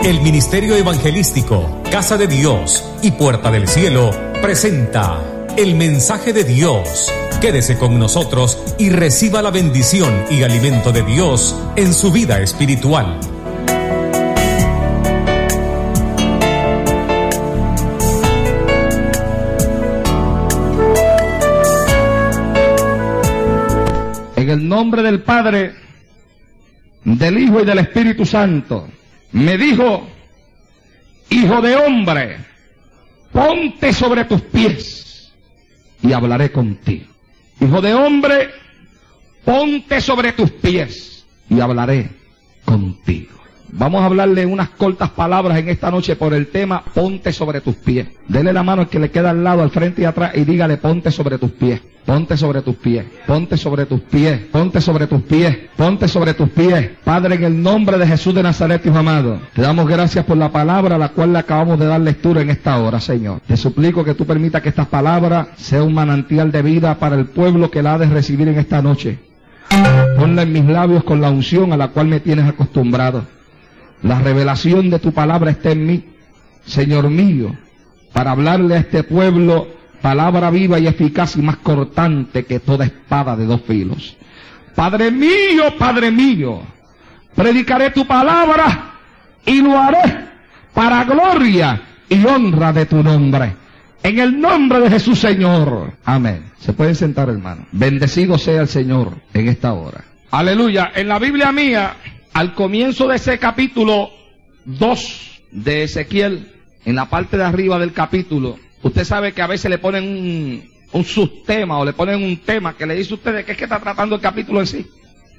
El Ministerio Evangelístico Casa de Dios y Puerta del Cielo presenta el mensaje de Dios. Quédese con nosotros y reciba la bendición y alimento de Dios en su vida espiritual. En el nombre del Padre, del Hijo y del Espíritu Santo, me dijo: hijo de hombre, ponte sobre tus pies y hablaré contigo. Hijo de hombre, ponte sobre tus pies y hablaré contigo. Vamos a hablarle unas cortas palabras en esta noche por el tema ponte sobre tus pies. Dele la mano al que le queda al lado, al frente y atrás, y dígale: ponte sobre tus pies, ponte sobre tus pies, ponte sobre tus pies, ponte sobre tus pies, ponte sobre tus pies. Padre, en el nombre de Jesús de Nazaret, Hijo amado, te damos gracias por la palabra a la cual le acabamos de dar lectura en esta hora, Señor. Te suplico que tú permitas que esta palabra sea un manantial de vida para el pueblo que la ha de recibir en esta noche. Ponla en mis labios con la unción a la cual me tienes acostumbrado. La revelación de tu palabra está en mí, Señor mío, para hablarle a este pueblo palabra viva y eficaz y más cortante que toda espada de dos filos. Padre mío, predicaré tu palabra y lo haré para gloria y honra de tu nombre. En el nombre de Jesús, Señor. Amén. Se pueden sentar, hermano. Bendecido sea el Señor en esta hora. Aleluya. En la Biblia mía, al comienzo de ese capítulo 2 de Ezequiel, en la parte de arriba del capítulo, usted sabe que a veces le ponen un subtema o le ponen un tema que le dice a usted de qué es que está tratando el capítulo en sí.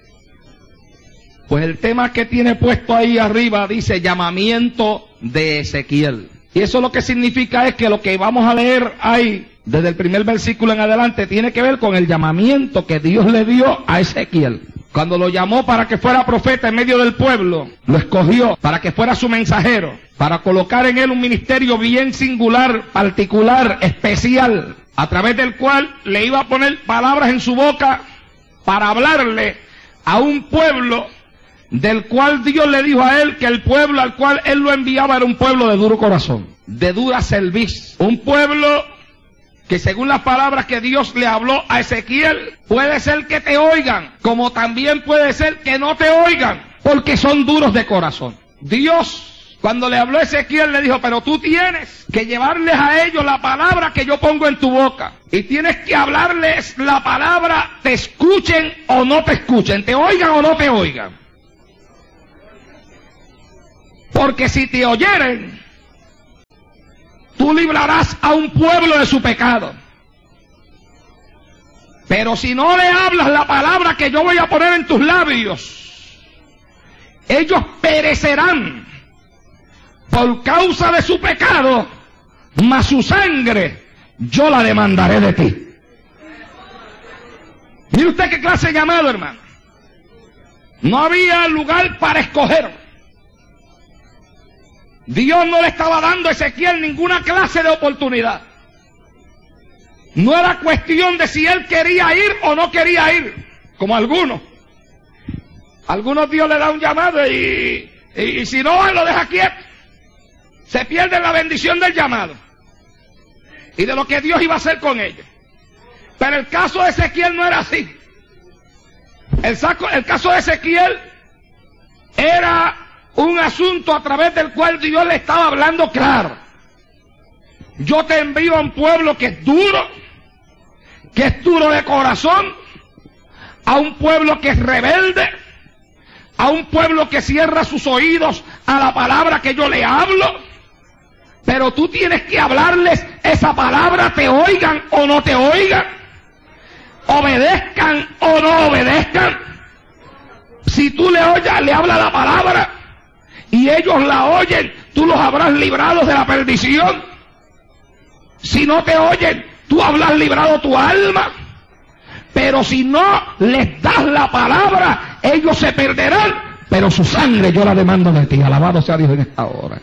Pues el tema que tiene puesto ahí arriba dice llamamiento de Ezequiel. Y eso lo que significa es que lo que vamos a leer ahí, desde el primer versículo en adelante, tiene que ver con el llamamiento que Dios le dio a Ezequiel. Cuando lo llamó para que fuera profeta en medio del pueblo, lo escogió para que fuera su mensajero, para colocar en él un ministerio bien singular, particular, especial, a través del cual le iba a poner palabras en su boca para hablarle a un pueblo del cual Dios le dijo a él que el pueblo al cual él lo enviaba era un pueblo de duro corazón, de dura cerviz, un pueblo que según las palabras que Dios le habló a Ezequiel, puede ser que te oigan, como también puede ser que no te oigan, porque son duros de corazón. Dios, cuando le habló a Ezequiel, le dijo: pero tú tienes que llevarles a ellos la palabra que yo pongo en tu boca, y tienes que hablarles la palabra, te escuchen o no te escuchen, te oigan o no te oigan. Porque si te oyeren, tú librarás a un pueblo de su pecado. Pero si no le hablas la palabra que yo voy a poner en tus labios, ellos perecerán por causa de su pecado, mas su sangre yo la demandaré de ti. Mire usted qué clase de llamado, hermano. No había lugar para escoger. Dios no le estaba dando a Ezequiel ninguna clase de oportunidad. No era cuestión de si él quería ir o no quería ir, como algunos. Algunos Dios le da un llamado y si no, él lo deja quieto. Se pierde la bendición del llamado y de lo que Dios iba a hacer con ellos. Pero el caso de Ezequiel no era así. El caso de Ezequiel era un asunto a través del cual Dios le estaba hablando claro. Yo te envío a un pueblo que es duro de corazón, a un pueblo que es rebelde, a un pueblo que cierra sus oídos a la palabra que yo le hablo. Pero tú tienes que hablarles esa palabra, te oigan o no te oigan, obedezcan o no obedezcan. Si tú le hablas la palabra y ellos la oyen, tú los habrás librado de la perdición. Si no te oyen, tú habrás librado tu alma. Pero si no les das la palabra, ellos se perderán, pero su sangre yo la demando de ti. Alabado sea Dios en esta hora.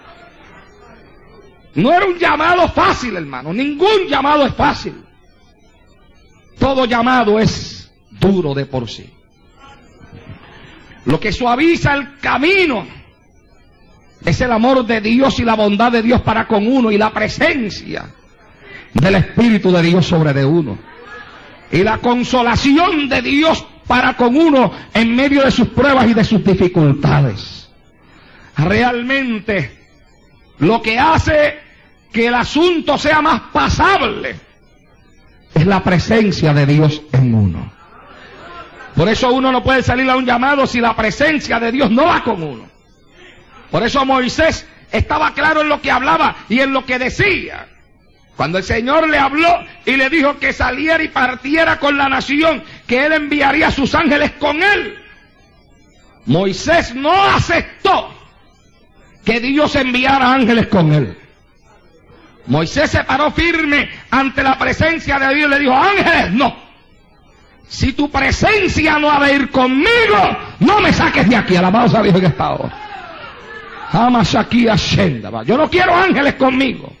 No era un llamado fácil, hermano. Ningún llamado es fácil. Todo llamado es duro de por sí. Lo que suaviza el camino Es el amor de Dios y la bondad de Dios para con uno y la presencia del Espíritu de Dios sobre de uno. Y la consolación de Dios para con uno en medio de sus pruebas y de sus dificultades. Realmente lo que hace que el asunto sea más pasable es la presencia de Dios en uno. Por eso uno no puede salir a un llamado si la presencia de Dios no va con uno. Por eso Moisés estaba claro en lo que hablaba y en lo que decía. Cuando el Señor le habló y le dijo que saliera y partiera con la nación, que Él enviaría a sus ángeles con él, Moisés no aceptó que Dios enviara ángeles con él. Moisés se paró firme ante la presencia de Dios y le dijo: ángeles, no. Si tu presencia no ha de ir conmigo, no me saques de aquí. Alabado sea Dios en esta hora. Yo no quiero ángeles conmigo.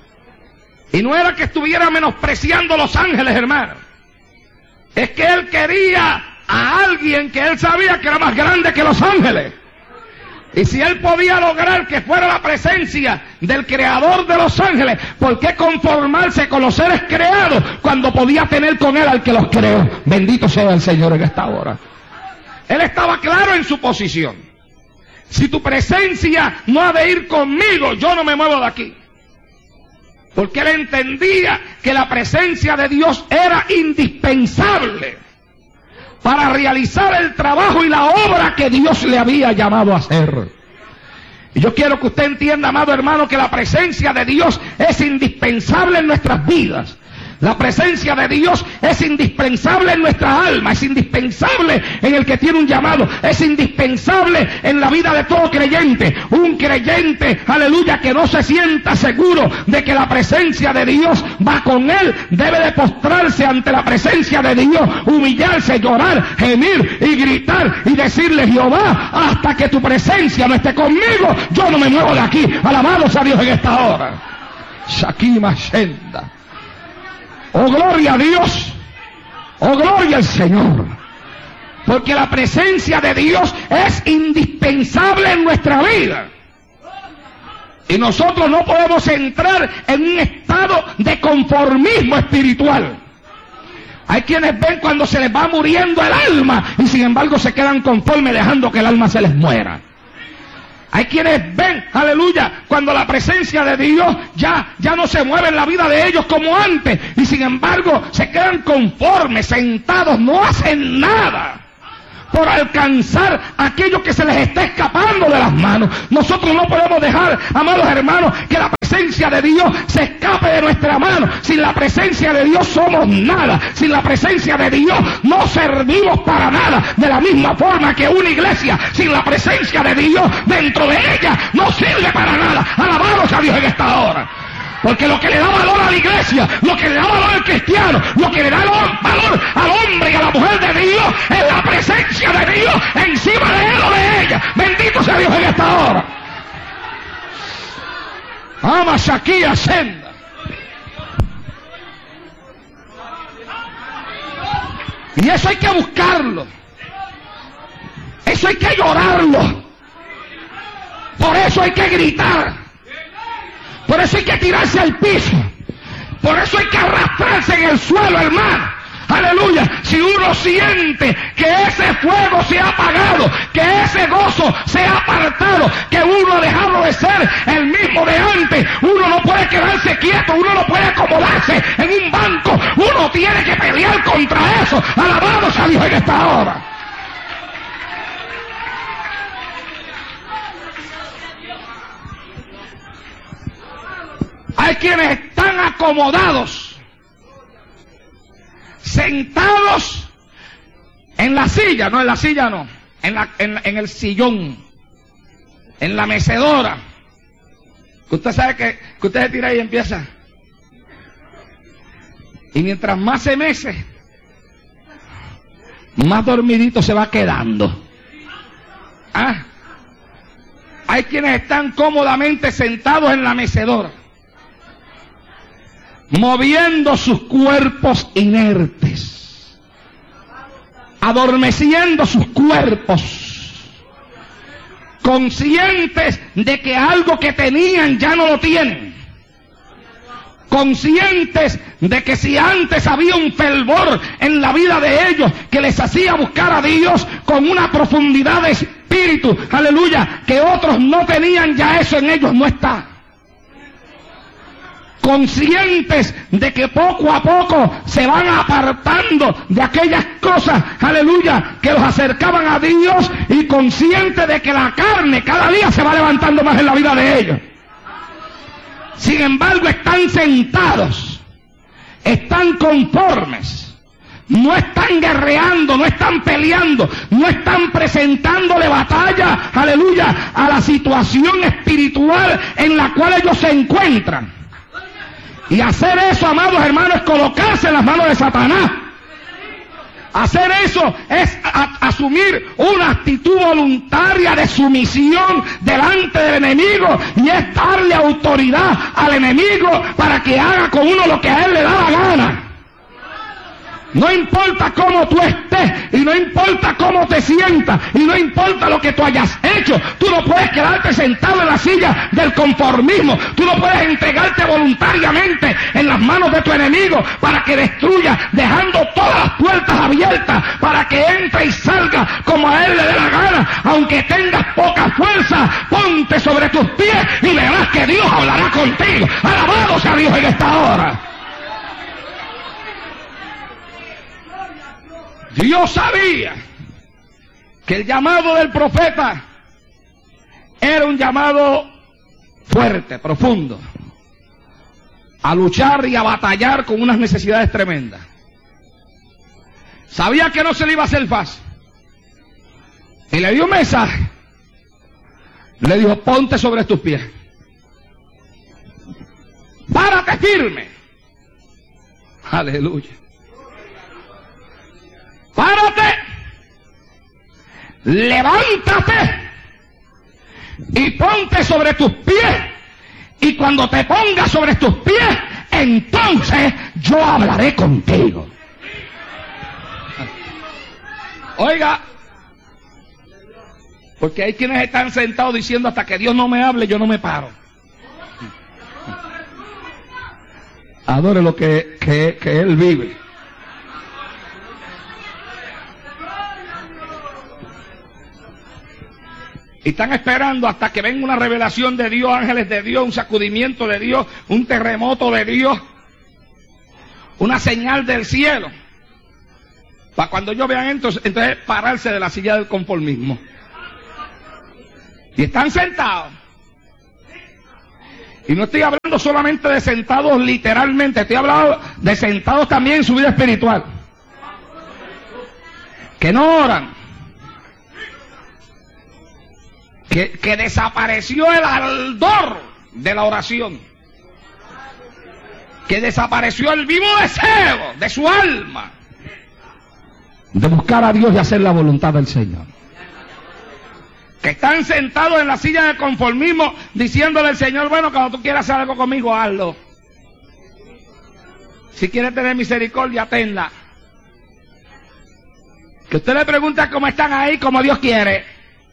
Y no era que estuviera menospreciando los ángeles, hermano. Es que él quería a alguien que él sabía que era más grande que los ángeles. Y si él podía lograr que fuera la presencia del creador de los ángeles, ¿por qué conformarse con los seres creados cuando podía tener con él al que los creó? Bendito sea el Señor en esta hora. Él estaba claro en su posición. Si tu presencia no ha de ir conmigo, yo no me muevo de aquí. Porque él entendía que la presencia de Dios era indispensable para realizar el trabajo y la obra que Dios le había llamado a hacer. Y yo quiero que usted entienda, amado hermano, que la presencia de Dios es indispensable en nuestras vidas. La presencia de Dios es indispensable en nuestra alma, es indispensable en el que tiene un llamado, es indispensable en la vida de todo creyente. Un creyente, aleluya, que no se sienta seguro de que la presencia de Dios va con él, debe de postrarse ante la presencia de Dios, humillarse, llorar, gemir y gritar y decirle: Jehová, hasta que tu presencia no esté conmigo, yo no me muevo de aquí. Alabados a Dios en esta hora. Shakima Shenda. Oh, gloria a Dios. Oh, gloria al Señor. Porque la presencia de Dios es indispensable en nuestra vida. Y nosotros no podemos entrar en un estado de conformismo espiritual. Hay quienes ven cuando se les va muriendo el alma y sin embargo se quedan conformes dejando que el alma se les muera. Hay quienes ven, aleluya, cuando la presencia de Dios ya no se mueve en la vida de ellos como antes, y sin embargo se quedan conformes, sentados, no hacen nada por alcanzar aquello que se les está escapando de las manos. Nosotros no podemos dejar, amados hermanos, que la presencia de Dios se escape de nuestra mano. Sin la presencia de Dios somos nada. Sin la presencia de Dios no servimos para nada. De la misma forma que una iglesia sin la presencia de Dios dentro de ella no sirve para nada. Alabados a Dios en esta hora. Porque lo que le da valor a la iglesia, lo que le da valor al cristiano, lo que le da valor al hombre y a la mujer de Dios es la presencia de Dios encima de él o de ella. Bendito sea Dios en esta hora. Ama Shakia Senda. Y eso hay que buscarlo. Eso hay que llorarlo. Por eso hay que gritar. Por eso hay que tirarse al piso. Por eso hay que arrastrarse en el suelo, hermano. Aleluya. Si uno siente que ese fuego se ha apagado, que ese gozo se ha apartado, que uno ha dejado de ser el mismo de antes, uno no puede quedarse quieto, uno no puede acomodarse en un banco, uno tiene que pelear contra eso. Alabados a Dios en esta hora. Hay quienes están acomodados, sentados en la silla, no en la silla no, en el sillón, en la mecedora. Usted sabe que usted se tira ahí y empieza. Y mientras más se mece, más dormidito se va quedando. ¿Ah? Hay quienes están cómodamente sentados en la mecedora, moviendo sus cuerpos inertes, adormeciendo sus cuerpos, conscientes de que algo que tenían ya no lo tienen, conscientes de que si antes había un fervor en la vida de ellos que les hacía buscar a Dios con una profundidad de espíritu, aleluya, que otros no tenían, ya eso en ellos no está. Conscientes de que poco a poco se van apartando de aquellas cosas, aleluya, que los acercaban a Dios, y conscientes de que la carne cada día se va levantando más en la vida de ellos. Sin embargo, están sentados, están conformes, no están guerreando, no están peleando, no están presentándole batalla, aleluya, a la situación espiritual en la cual ellos se encuentran. Y hacer eso, amados hermanos, es colocarse en las manos de Satanás. Hacer eso es asumir una actitud voluntaria de sumisión delante del enemigo, y es darle autoridad al enemigo para que haga con uno lo que a él le da la gana. No importa cómo tú estés, y no importa cómo te sientas, y no importa lo que tú hayas hecho, tú no puedes quedarte sentado en la silla del conformismo. Tú no puedes entregarte voluntariamente en las manos de tu enemigo para que destruya, dejando todas las puertas abiertas para que entre y salga como a él le dé la gana. Aunque tengas poca fuerza, ponte sobre tus pies y verás que Dios hablará contigo. Alabado sea Dios en esta hora. Dios sabía que el llamado del profeta era un llamado fuerte, profundo, a luchar y a batallar con unas necesidades tremendas. Sabía que no se le iba a hacer fácil, y le dio un mensaje. Le dijo: ponte sobre tus pies, párate firme. Aleluya. Párate, levántate y ponte sobre tus pies, y cuando te pongas sobre tus pies, entonces yo hablaré contigo. Oiga, porque hay quienes están sentados diciendo: hasta que Dios no me hable, yo no me paro. Adore lo que Él vive. Y están esperando hasta que venga una revelación de Dios, ángeles de Dios, un sacudimiento de Dios, un terremoto de Dios, una señal del cielo, para cuando ellos vean entonces pararse de la silla del conformismo. Y están sentados. Y no estoy hablando solamente de sentados literalmente, estoy hablando de sentados también en su vida espiritual, que no oran. Que desapareció el ardor de la oración, que desapareció el vivo deseo de su alma de buscar a Dios y hacer la voluntad del Señor. Que están sentados en la silla del conformismo diciéndole al Señor: bueno, cuando tú quieras hacer algo conmigo, hazlo. Si quieres tener misericordia, tenla. Que usted le pregunta cómo están ahí, como Dios quiere.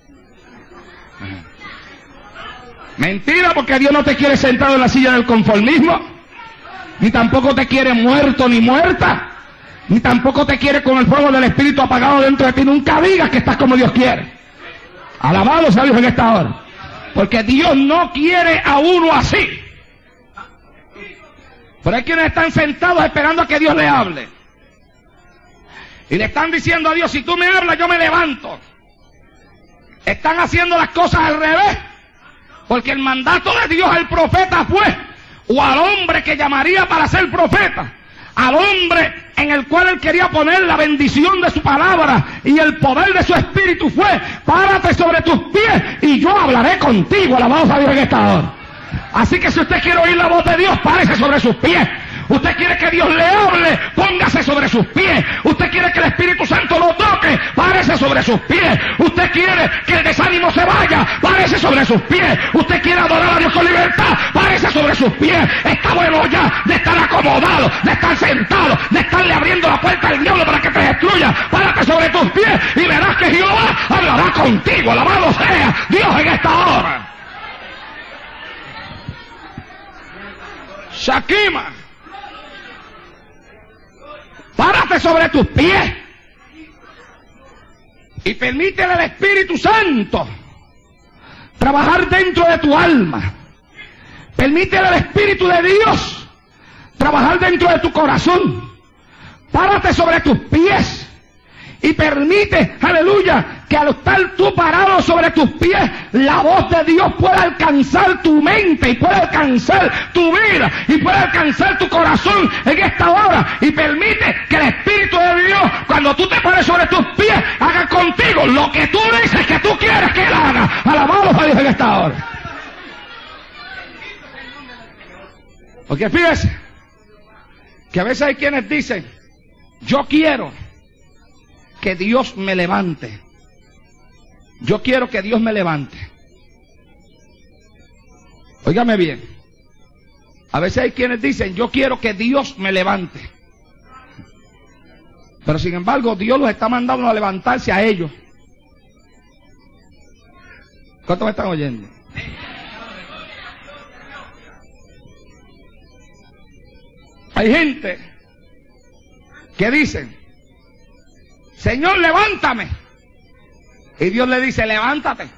Mentira, porque Dios no te quiere sentado en la silla del conformismo, ni tampoco te quiere muerto ni muerta, ni tampoco te quiere con el fuego del Espíritu apagado dentro de ti. Nunca digas que estás como Dios quiere. Alabado sea Dios en esta hora, porque Dios no quiere a uno así. Pero hay quienes están sentados esperando a que Dios le hable, y le están diciendo a Dios: si tú me hablas, yo me levanto. Están haciendo las cosas al revés, porque el mandato de Dios al profeta fue, o al hombre que llamaría para ser profeta, al hombre en el cual él quería poner la bendición de su palabra y el poder de su espíritu, fue: párate sobre tus pies y yo hablaré contigo. Alabado sea Dios en esta hora. Así que si usted quiere oír la voz de Dios, párese sobre sus pies. Usted quiere que Dios le hable, póngase sobre sus pies. Usted quiere que el Espíritu Santo lo toque, párese sobre sus pies. Usted quiere que el desánimo se vaya, párese sobre sus pies. Usted quiere adorar a Dios con libertad, párese sobre sus pies. Está bueno ya de estar acomodado, de estar sentado, de estarle abriendo la puerta al diablo para que te destruya. Párate sobre tus pies y verás que Jehová hablará contigo. Alabado sea Dios en esta hora. Shakima, párate sobre tus pies y permítele al Espíritu Santo trabajar dentro de tu alma. Permítele al Espíritu de Dios trabajar dentro de tu corazón. Párate sobre tus pies y permite, aleluya, que al estar tú parado sobre tus pies, la voz de Dios pueda alcanzar tu mente y pueda alcanzar tu vida y pueda alcanzar tu corazón en esta hora. Y permite que el Espíritu de Dios, cuando tú te pares sobre tus pies, haga contigo lo que tú dices que tú quieres que Él haga. Alabado a Dios en esta hora. Porque fíjese que a veces hay quienes dicen: yo quiero que Dios me levante. Yo quiero que Dios me levante. Óigame bien. A veces hay quienes dicen: yo quiero que Dios me levante. Pero sin embargo, Dios los está mandando a levantarse a ellos. ¿Cuántos me están oyendo? Hay gente que dicen: Señor, levántame. Y Dios le dice: levántate.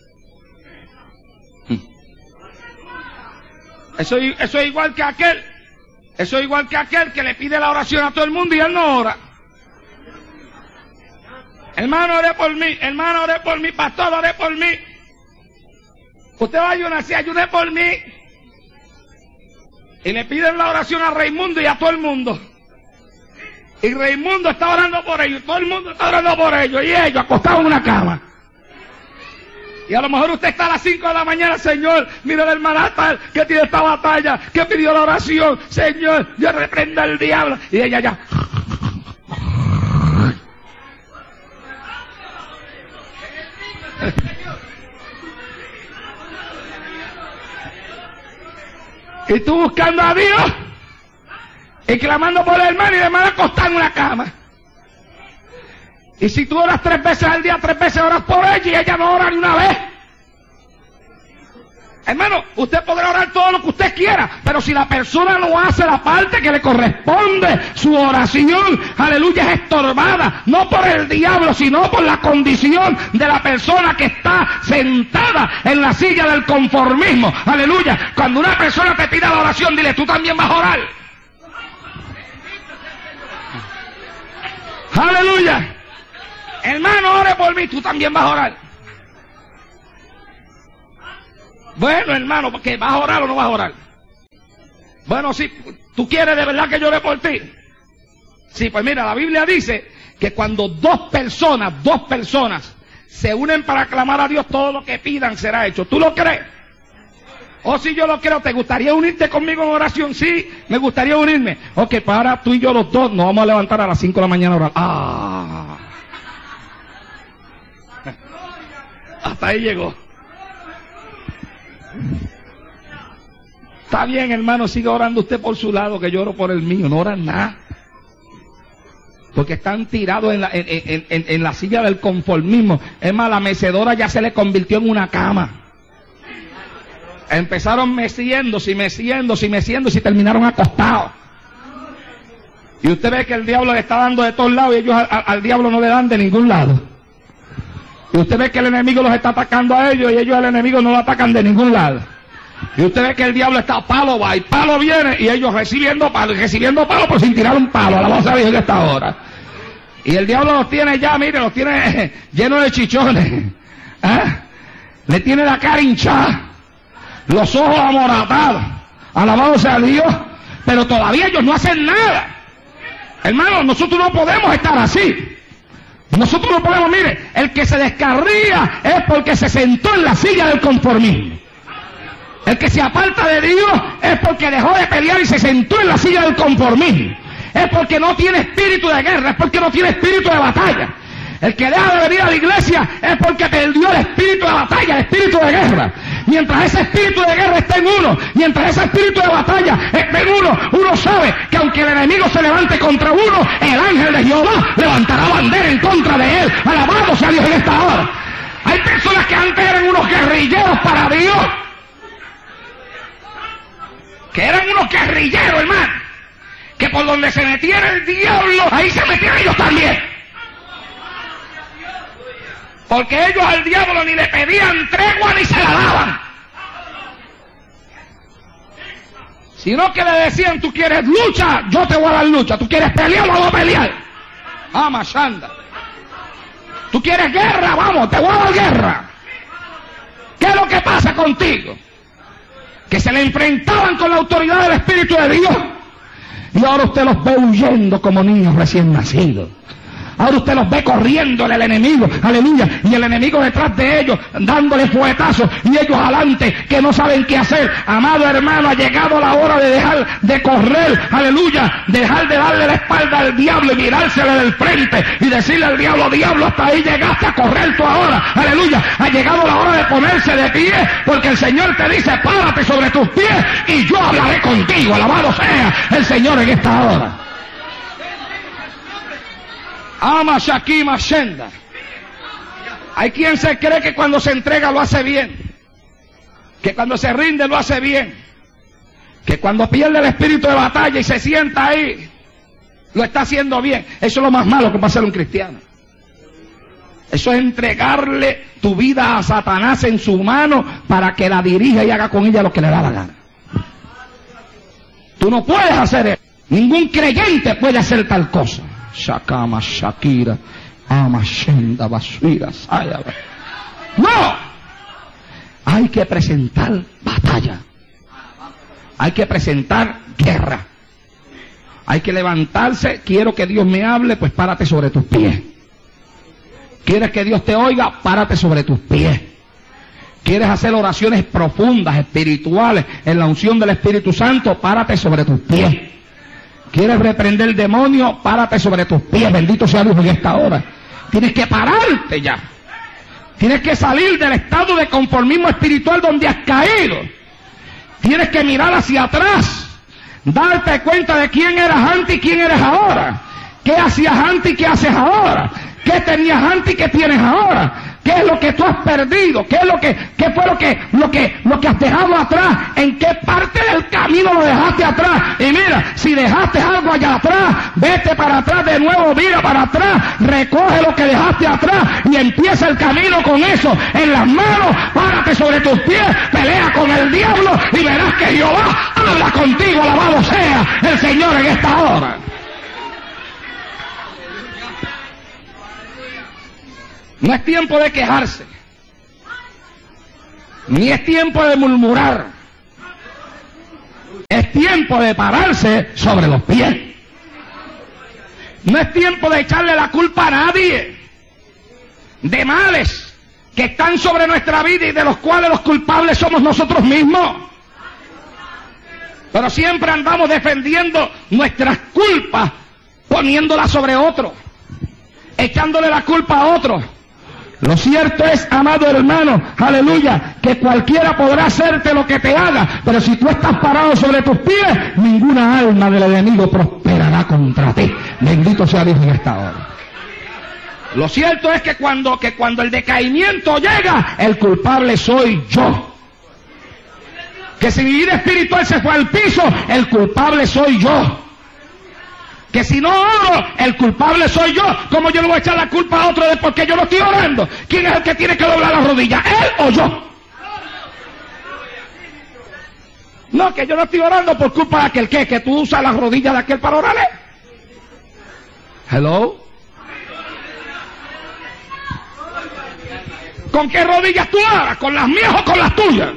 Eso es igual que aquel. Eso es igual que aquel que le pide la oración a todo el mundo y él no ora. Hermano, ore por mí. Hermano, ore por mí. Pastor, ore por mí. Usted va a ayunar, sí, ayune por mí. Y le piden la oración a Raimundo y a todo el mundo. Y Raimundo está orando por ellos, todo el mundo está orando por ellos, y ellos acostados en una cama. Y a lo mejor usted está a las 5 de la mañana: Señor, mira la hermana tal que tiene esta batalla, que pidió la oración, Señor, yo reprenda al diablo. Y ella ya. Y tú buscando a Dios y clamando por el hermano y el hermano acostado en una cama. Y si tú oras 3 veces al día, 3 veces oras por ella y ella no ora ni una vez. Hermano, usted podrá orar todo lo que usted quiera, pero si la persona no hace la parte que le corresponde, su oración, aleluya, es estorbada, no por el diablo, sino por la condición de la persona que está sentada en la silla del conformismo. Aleluya. Cuando una persona te pida la oración, dile: tú también vas a orar. Aleluya. Hermano, ore por mí, tú también vas a orar. Bueno, hermano, porque ¿vas a orar o no vas a orar? Bueno, sí, ¿tú quieres de verdad que yo ore por ti? Sí, pues mira, la Biblia dice que cuando dos personas se unen para clamar a Dios, todo lo que pidan será hecho. ¿Tú lo crees? O si yo lo creo, ¿te gustaría unirte conmigo en oración? Sí, me gustaría unirme. Ok, pues ahora tú y yo los dos nos vamos a levantar a las 5 de la mañana a orar. Hasta ahí llegó. Está bien, hermano, siga orando usted por su lado, que yo oro por el mío. No oran nada, porque están tirados en la silla del conformismo. Es más, la mecedora ya se le convirtió en una cama. Empezaron meciéndose y terminaron acostados. Y usted ve que el diablo le está dando de todos lados y ellos al diablo no le dan de ningún lado. Y usted ve que el enemigo los está atacando a ellos y ellos al enemigo no lo atacan de ningún lado. Y usted ve que el diablo está: palo va y palo viene, y ellos recibiendo palo pero sin tirar un palo. A la voz de Dios en esta hora. Y el diablo los tiene ya, mire, los tiene llenos de chichones. Le tiene la cara hinchada, los ojos amoratados. Alabado sea Dios. Pero todavía ellos no hacen nada. Hermano, nosotros no podemos estar así. Nosotros no podemos, mire, el que se descarría es porque se sentó en la silla del conformismo. El que se aparta de Dios es porque dejó de pelear y se sentó en la silla del conformismo. Es porque no tiene espíritu de guerra, es porque no tiene espíritu de batalla. El que deja de venir a la iglesia es porque perdió el espíritu de batalla, el espíritu de guerra. Mientras ese espíritu de guerra esté en uno, mientras ese espíritu de batalla esté en uno, uno sabe que aunque el enemigo se levante contra uno, el ángel de Jehová levantará bandera en contra de él. Alabado sea Dios en esta hora. Hay personas que antes eran unos guerrilleros para Dios, que eran unos guerrilleros, hermano, que por donde se metiera el diablo, ahí se metían ellos también. Porque ellos al diablo ni le pedían tregua ni se la daban, sino que le decían: tú quieres lucha, yo te voy a dar lucha. Tú quieres pelear, vamos a pelear. Vamos, anda. Tú quieres guerra, vamos, te voy a dar guerra. ¿Qué es lo que pasa contigo? Que se le enfrentaban con la autoridad del Espíritu de Dios, y ahora usted los ve huyendo como niños recién nacidos. Ahora usted los ve corriendo el enemigo, aleluya, y el enemigo detrás de ellos, dándole fuetazos, y ellos adelante, que no saben qué hacer. Amado hermano, ha llegado la hora de dejar de correr, aleluya, dejar de darle la espalda al diablo y mirársele del frente y decirle al diablo: diablo, hasta ahí llegaste a correr tú ahora, aleluya. Ha llegado la hora de ponerse de pie, porque el Señor te dice: párate sobre tus pies y yo hablaré contigo. Alabado sea el Señor en esta hora. Ama Shakima Shenda. Hay quien se cree que cuando se entrega lo hace bien, que cuando se rinde lo hace bien, que cuando pierde el espíritu de batalla y se sienta ahí lo está haciendo bien. Eso es lo más malo que puede hacer un cristiano. Eso es entregarle tu vida a Satanás en su mano para que la dirija y haga con ella lo que le da la gana. Tú no puedes hacer eso. Ningún creyente puede hacer tal cosa. Shakama Shakira, Ama Shenda Basuira, Sayaba. No, hay que presentar batalla, hay que presentar guerra, hay que levantarse. Quiero que Dios me hable, pues párate sobre tus pies. ¿Quieres que Dios te oiga? Párate sobre tus pies. ¿Quieres hacer oraciones profundas, espirituales, en la unción del Espíritu Santo? Párate sobre tus pies. ¿Quieres reprender el demonio? Párate sobre tus pies. Bendito sea Dios en esta hora. Tienes que pararte ya. Tienes que salir del estado de conformismo espiritual donde has caído. Tienes que mirar hacia atrás, darte cuenta de quién eras antes y quién eres ahora. ¿Qué hacías antes y qué haces ahora? ¿Qué tenías antes y qué tienes ahora? ¿Qué es lo que tú has perdido? ¿Qué fue lo que has dejado atrás? ¿En qué parte del camino lo dejaste atrás? Y mira, si dejaste algo allá atrás, vete para atrás de nuevo, mira para atrás, recoge lo que dejaste atrás y empieza el camino con eso en las manos. Párate sobre tus pies, pelea con el diablo y verás que Jehová habla contigo. Alabado sea el Señor en esta hora. No es tiempo de quejarse, ni es tiempo de murmurar. Es tiempo de pararse sobre los pies. No es tiempo de echarle la culpa a nadie de males que están sobre nuestra vida y de los cuales los culpables somos nosotros mismos. Pero siempre andamos defendiendo nuestras culpas, poniéndolas sobre otro, echándole la culpa a otro. Lo cierto es, amado hermano, aleluya, que cualquiera podrá hacerte lo que te haga, pero si tú estás parado sobre tus pies, ninguna alma del enemigo prosperará contra ti. Bendito sea Dios en esta hora. Lo cierto es que cuando el decaimiento llega, el culpable soy yo. Que si mi vida espiritual se fue al piso, el culpable soy yo. Que si no oro, el culpable soy yo. ¿Cómo yo le voy a echar la culpa a otro de por qué yo no estoy orando? ¿Quién es el que tiene que doblar las rodillas? ¿Él o yo? No, que yo no estoy orando por culpa de aquel que tú usas las rodillas de aquel para orarle. Hello. ¿Con qué rodillas tú oras? ¿Con las mías o con las tuyas?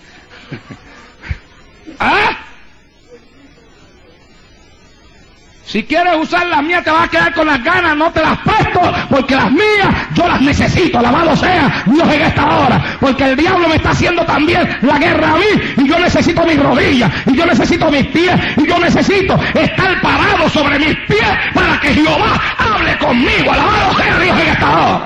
¿Ah? Si quieres usar las mías te vas a quedar con las ganas, no te las presto, porque las mías yo las necesito, alabado sea Dios en esta hora, porque el diablo me está haciendo también la guerra a mí, y yo necesito mis rodillas, y yo necesito mis pies, y yo necesito estar parado sobre mis pies para que Jehová hable conmigo, alabado sea Dios en esta hora.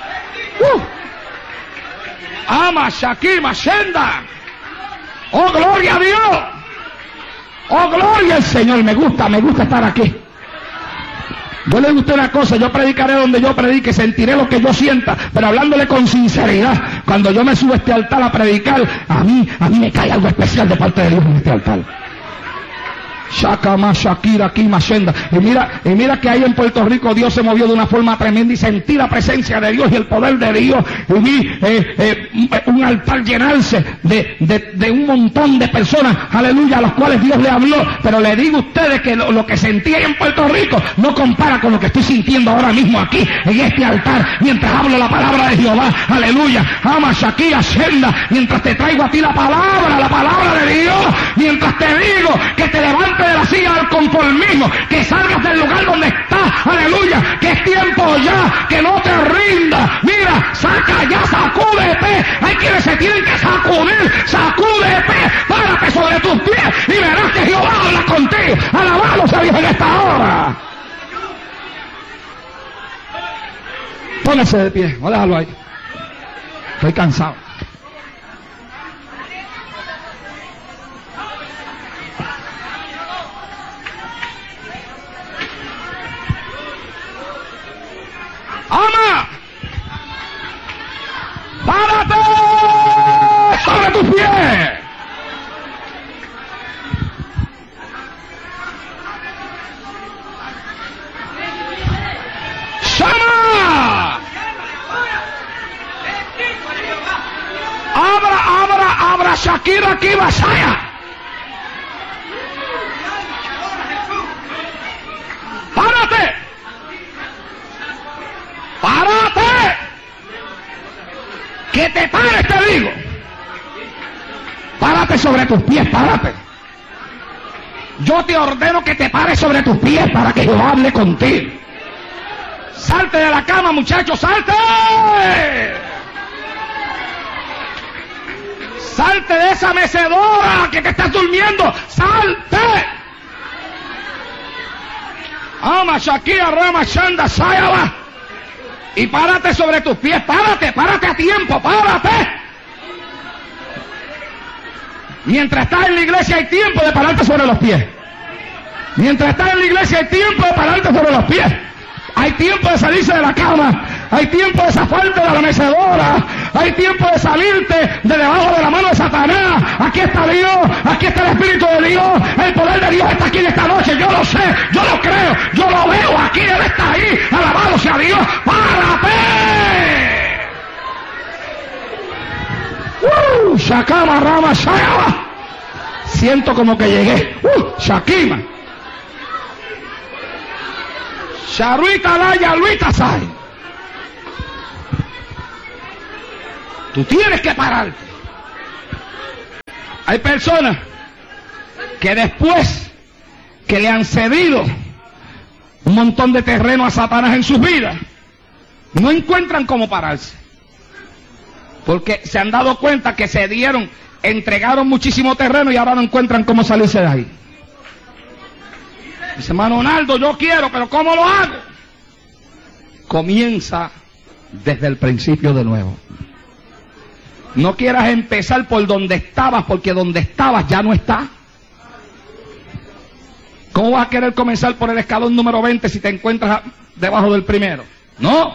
Ama Shakima Shenda. Oh, gloria a Dios. Oh, gloria al Señor. Me gusta estar aquí. Yo le gusta una cosa, yo predicaré donde yo predique, sentiré lo que yo sienta, pero hablándole con sinceridad. Cuando yo me subo a este altar a predicar, a mí me cae algo especial de parte de Dios en este altar. Shakama Shakira aquí Mashenda. Y mira que ahí en Puerto Rico Dios se movió de una forma tremenda y sentí la presencia de Dios y el poder de Dios. Y vi un altar llenarse de un montón de personas, aleluya, a los cuales Dios le habló. Pero le digo a ustedes que lo que sentí ahí en Puerto Rico no compara con lo que estoy sintiendo ahora mismo aquí en este altar, mientras hablo la palabra de Jehová, aleluya. Ama Shakira Shenda, mientras te traigo a ti la palabra de Dios, mientras te digo que te levantes de la silla del conformismo, que salgas del lugar donde estás, aleluya, que es tiempo ya, que no te rindas. Mira, saca ya, sacúdete. Hay quienes se tienen que sacudir, sacúdete, párate sobre tus pies y verás que Jehová habla contigo. Alabado sea Dios en esta hora. Póngase de pie, voy a dejarlo ahí. Estoy cansado. ¡Ama! ¡Párate sobre tus pies! ¡Shama! ¡Abra, Shakira aquí, Basaya! ¡Párate! ¡Párate! ¡Que te pares, te digo! ¡Párate sobre tus pies, párate! Yo te ordeno que te pares sobre tus pies para que yo hable contigo. ¡Salte de la cama, muchachos, salte! ¡Salte de esa mecedora que te estás durmiendo! ¡Salte! Ama Shakira Rama Shanda Sayaba. Y párate sobre tus pies, párate a tiempo, párate. Mientras estás en la iglesia hay tiempo de pararte sobre los pies. Mientras estás en la iglesia hay tiempo de pararte sobre los pies. Hay tiempo de salirse de la cama. Hay tiempo de zafarte de la mecedora. Hay tiempo de salirte de debajo de la mano de Satanás. Aquí está Dios, aquí está el Espíritu de Dios. El poder de Dios está aquí en esta noche. Yo lo sé, yo lo creo, yo lo veo. Aquí Él está ahí. Alabado sea Dios. ¡Párate! Shakama Rama Shayaba. Siento como que llegué. Shakima. Sharuita Laya Luita Sai. Tú tienes que pararte. Hay personas que después que le han cedido un montón de terreno a Satanás en sus vidas, no encuentran cómo pararse. Porque se han dado cuenta que cedieron, entregaron muchísimo terreno y ahora no encuentran cómo salirse de ahí. Dice, hermano Donaldo, yo quiero, pero ¿cómo lo hago? Comienza desde el principio de nuevo. No quieras empezar por donde estabas, porque donde estabas ya no está. ¿Cómo vas a querer comenzar por el escalón número 20 si te encuentras debajo del primero? No.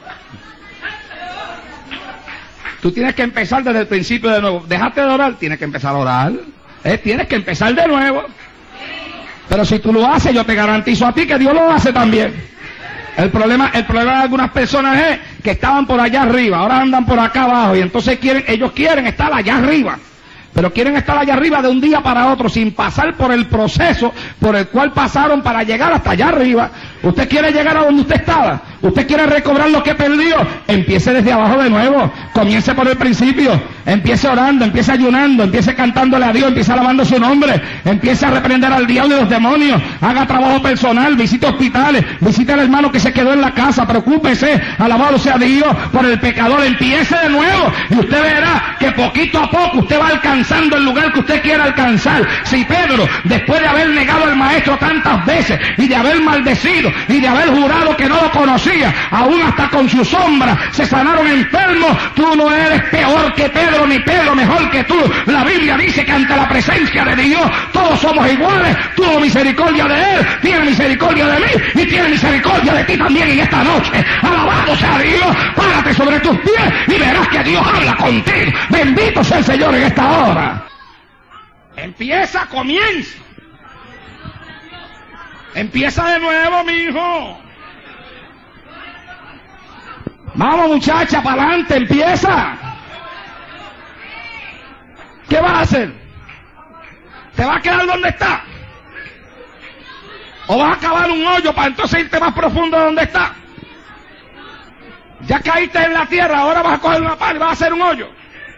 Tú tienes que empezar desde el principio de nuevo. Déjate de orar, tienes que empezar a orar. Tienes que empezar de nuevo. Pero si tú lo haces, yo te garantizo a ti que Dios lo hace también. El problema de algunas personas es que estaban por allá arriba, ahora andan por acá abajo y entonces ellos quieren estar allá arriba. Pero quieren estar allá arriba de un día para otro sin pasar por el proceso por el cual pasaron para llegar hasta allá arriba. Usted quiere llegar a donde usted estaba. Usted quiere recobrar lo que perdió. Empiece desde abajo de nuevo. Comience por el principio. Empiece orando, empiece ayunando, empiece cantándole a Dios, empiece alabando su nombre. Empiece a reprender al diablo y los demonios. Haga trabajo personal, visite hospitales, visite al hermano que se quedó en la casa. Preocúpese, alabado sea Dios, por el pecador. Empiece de nuevo y usted verá que poquito a poco usted va alcanzando el lugar que usted quiera alcanzar. Si Pedro, después de haber negado al maestro tantas veces y de haber maldecido y de haber jurado que no lo conocía, aún hasta con su sombra se sanaron enfermos, tú no eres peor que Pedro, ni Pedro mejor que tú. La Biblia dice que ante la presencia de Dios todos somos iguales. Tuvo misericordia de él, tiene misericordia de mí y tiene misericordia de ti también en esta noche. Alabado sea Dios. Párate sobre tus pies y verás que Dios habla contigo. Bendito sea el Señor en esta hora. Empieza, comienza. Empieza de nuevo, mi hijo. Vamos, muchacha, para adelante, empieza. ¿Qué vas a hacer? ¿Te vas a quedar donde está? ¿O vas a cavar un hoyo para entonces irte más profundo de donde está? Ya caíste en la tierra, ahora vas a coger una pala y vas a hacer un hoyo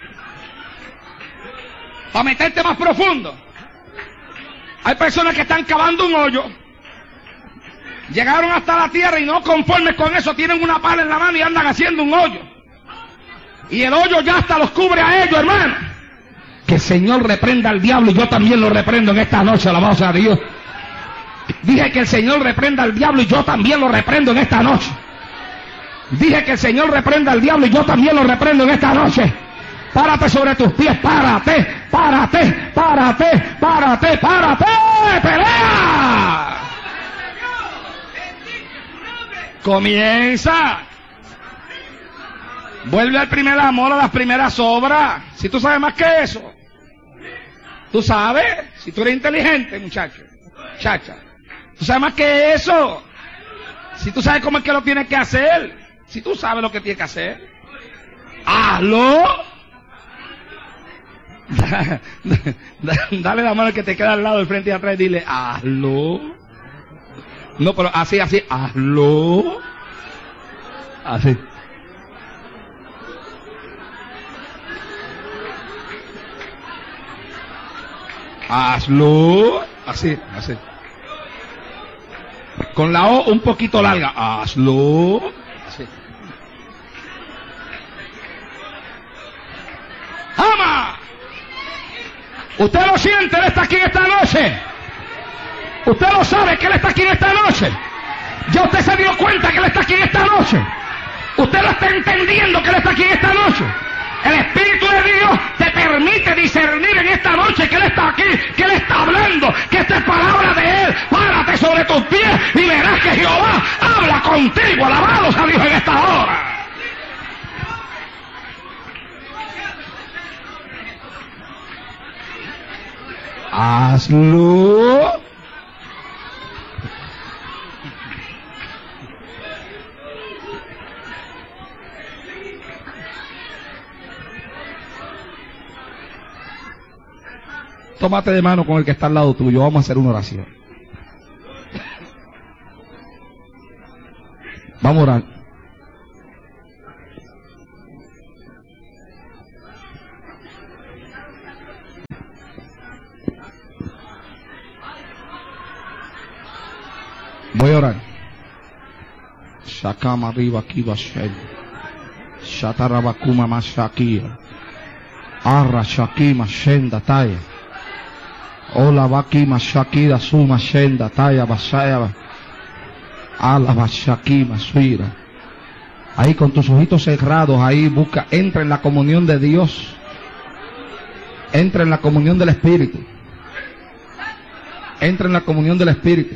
para meterte más profundo. Hay personas que están cavando un hoyo, llegaron hasta la tierra y no conformes con eso, tienen una pala en la mano y andan haciendo un hoyo. Y el hoyo ya hasta los cubre a ellos, hermano. Que el Señor reprenda al diablo y yo también lo reprendo en esta noche, alabado sea Dios. Dije que el Señor reprenda al diablo y yo también lo reprendo en esta noche. Dije que el Señor reprenda al diablo y yo también lo reprendo en esta noche. Párate sobre tus pies, párate, párate, párate, párate, párate, pelea. Comienza. Vuelve al primer amor, a las primeras obras. Si tú sabes más que eso, tú sabes, si tú eres inteligente, muchacho, muchacha, tú sabes más que eso. Si tú sabes cómo es que lo tienes que hacer, si tú sabes lo que tienes que hacer, hazlo. Dale la mano al que te queda al lado, del frente y atrás, y dile, hazlo. No, pero así, así, hazlo. Así. Hazlo. Así, así. Con la O un poquito larga. Hazlo. Así. ¡Ama! Usted lo siente, Él está aquí en esta noche. Usted lo sabe que Él está aquí en esta noche. Ya usted se dio cuenta que Él está aquí en esta noche. Usted lo está entendiendo que Él está aquí en esta noche. El Espíritu de Dios te permite discernir en esta noche que Él está aquí, que Él está hablando, que esta es palabra de Él. Párate sobre tus pies y verás que Jehová habla contigo. Alabado sea Dios en esta hora. Hazlo. Tómate de mano con el que está al lado tuyo. Vamos a hacer una oración. Vamos a orar. Voy a orar. Shakama arriba aquí bashen. Shatarabakuma mashakia. Arra shakima shenda taya. Ola bakima shakida suma shenda taya basaya. Ala bashakima suira. Ahí con tus ojitos cerrados, ahí busca, entra en la comunión de Dios. Entra en la comunión del Espíritu. Entra en la comunión del Espíritu.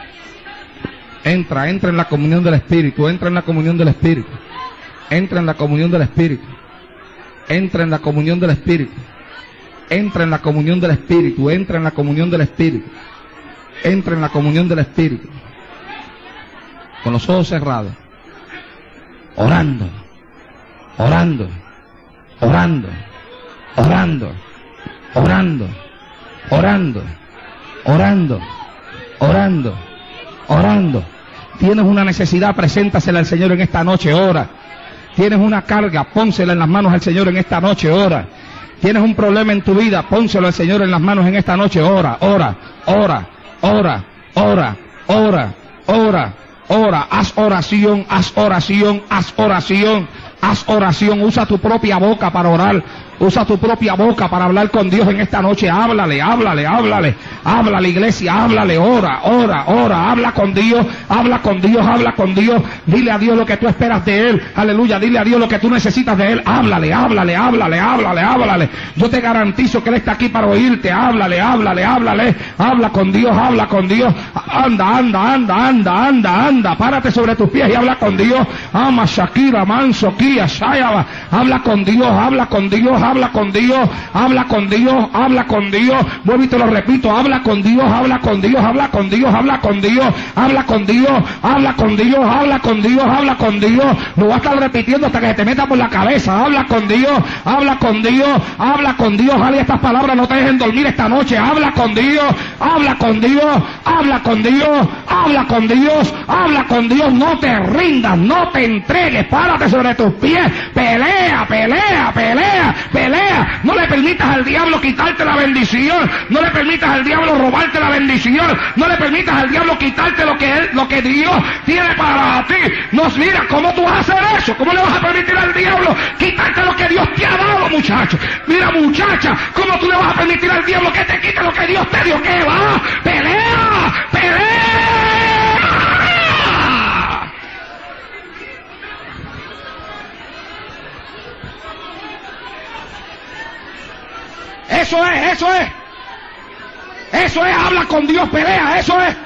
Entra en la comunión del Espíritu, entra en la comunión del Espíritu, entra en la comunión del Espíritu, entra en la comunión del Espíritu, entra en la comunión del Espíritu, entra en la comunión del Espíritu, entra en la comunión del Espíritu, con los ojos cerrados, orando, orando, orando, orando, orando, orando, orando, orando, orando, Tienes una necesidad, preséntasela al Señor en esta noche, ora. Tienes una carga, pónsela en las manos al Señor en esta noche, ora. Tienes un problema en tu vida, pónselo al Señor en las manos en esta noche, ora, ora, ora, ora, ora, ora, ora, ora. Haz oración, haz oración, haz oración, haz oración. Usa tu propia boca para orar. Usa tu propia boca para hablar con Dios en esta noche. Háblale, háblale, háblale. Háblale, iglesia, háblale, ora, ora, ora. Habla con Dios, habla con Dios, habla con Dios. Dile a Dios lo que tú esperas de Él. Aleluya, dile a Dios lo que tú necesitas de Él. Háblale, háblale, háblale, háblale, háblale. Yo te garantizo que Él está aquí para oírte. Háblale, háblale, háblale. Habla con Dios, habla con Dios. Anda, anda, anda, anda, anda, anda. Párate sobre tus pies y habla con Dios. Ama Shakira, Manso, Kia, Shayaba. Habla con Dios, habla con Dios. Habla con Dios, habla con Dios, habla con Dios. Vuelvo y te lo repito, habla con Dios, habla con Dios, habla con Dios, habla con Dios, habla con Dios, habla con Dios, habla con Dios, habla con Dios. Lo vas a estar repitiendo hasta que se te meta por la cabeza. Habla con Dios, habla con Dios, habla con Dios. Ojalá estas palabras no te dejen dormir esta noche. Habla con Dios, habla con Dios, habla con Dios, habla con Dios, habla con Dios. No te rindas, no te entregues, párate sobre tus pies, pelea, pelea, pelea. Pelea, no le permitas al diablo quitarte la bendición, no le permitas al diablo robarte la bendición, no le permitas al diablo quitarte lo que Dios tiene para ti. No, mira, ¿cómo tú vas a hacer eso? ¿Cómo le vas a permitir al diablo quitarte lo que Dios te ha dado, muchacho? Mira, muchacha, ¿cómo tú le vas a permitir al diablo que te quite lo que Dios te dio? ¿Qué va? ¡Pelea! ¡Pelea! Eso es, eso es. Eso es, habla con Dios, pelea, eso es.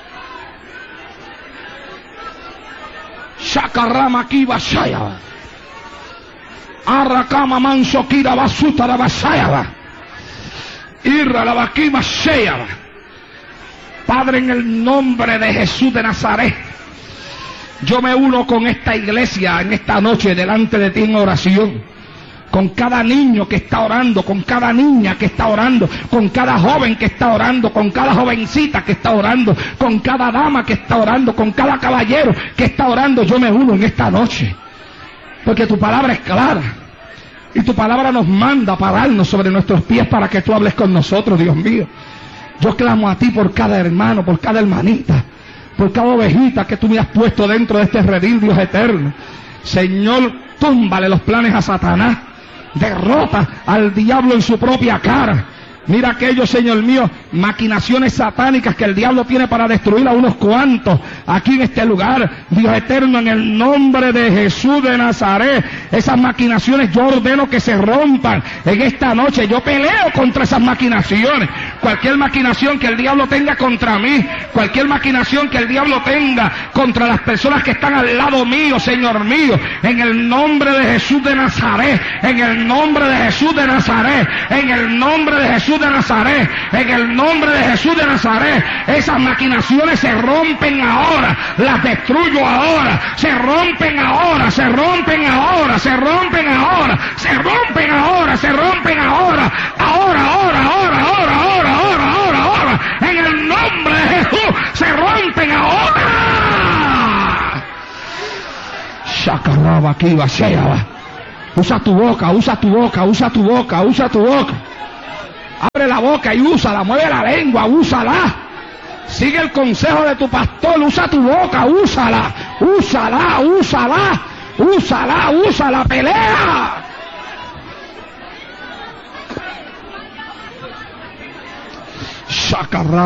Shakarama kiba shayaba. Arrakama manso kira basuta la basayaba. Irra la bakima shayaba. Padre, en el nombre de Jesús de Nazaret, yo me uno con esta iglesia en esta noche delante de ti en oración. Con cada niño que está orando, con cada niña que está orando, con cada joven que está orando, con cada jovencita que está orando, con cada dama que está orando, con cada caballero que está orando, yo me uno en esta noche. Porque tu palabra es clara. Y tu palabra nos manda a pararnos sobre nuestros pies para que tú hables con nosotros, Dios mío. Yo clamo a ti por cada hermano, por cada hermanita, por cada ovejita que tú me has puesto dentro de este redil, Dios eterno. Señor, túmbale los planes a Satanás. Derrota al diablo en su propia cara. Mira aquello, Señor mío, maquinaciones satánicas que el diablo tiene para destruir a unos cuantos aquí en este lugar. Dios eterno, en el nombre de Jesús de Nazaret, esas maquinaciones yo ordeno que se rompan en esta noche. Yo peleo contra esas maquinaciones. Cualquier maquinación que el diablo tenga contra mí, cualquier maquinación que el diablo tenga contra las personas que están al lado mío, Señor mío, en el nombre de Jesús de Nazaret, en el nombre de Jesús de Nazaret, en el nombre de Jesús de Nazaret, en el nombre de Jesús de Nazaret, esas maquinaciones se rompen ahora, las destruyo ahora, se rompen ahora, se rompen ahora, se rompen ahora, se rompen ahora, se rompen ahora, ahora, ahora, ahora, ahora, ahora, ahora, ahora, ahora, en el nombre de Jesús, se rompen ahora. Shakaraba aquí, Basheaba. Usa tu boca, usa tu boca, usa tu boca, usa tu boca. Abre la boca y úsala, mueve la lengua, úsala. Sigue el consejo de tu pastor, usa tu boca, úsala, úsala, úsala, úsala, úsala, pelea. Shakarra.